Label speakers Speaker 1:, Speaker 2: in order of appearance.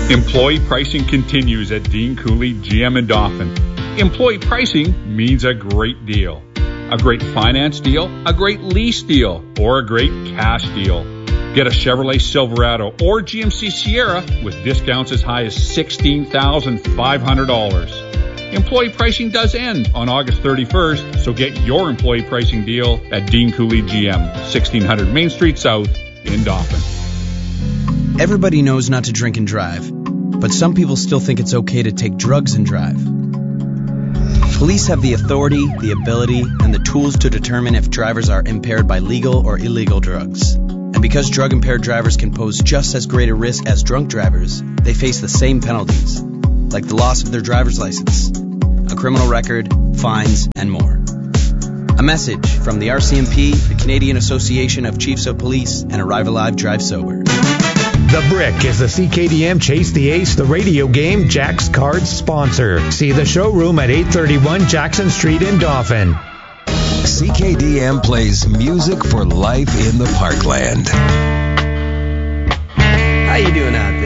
Speaker 1: Employee pricing continues at Dean Cooley GM in Dauphin. Employee pricing means a great deal. A great finance deal, a great lease deal, or a great cash deal. Get a Chevrolet Silverado or GMC Sierra with discounts as high as $16,500. Employee pricing does end on August 31st, so get your employee pricing deal at Dean Cooley GM, 1600 Main Street South in Dauphin.
Speaker 2: Everybody knows not to drink and drive, but some people still think it's okay to take drugs and drive. Police have the authority, the ability, and the tools to determine if drivers are impaired by legal or illegal drugs. And because drug-impaired drivers can pose just as great a risk as drunk drivers, they face the same penalties, like the loss of their driver's license, a criminal record, fines, and more. A message from the RCMP, the Canadian Association of Chiefs of Police, and Arrive Alive, Drive Sober.
Speaker 3: The Brick is the CKDM Chase the Ace, the radio game, Jack's Cards sponsor. See the showroom at 831 Jackson Street in Dauphin.
Speaker 4: CKDM plays music for life in the Parkland.
Speaker 2: How you doing out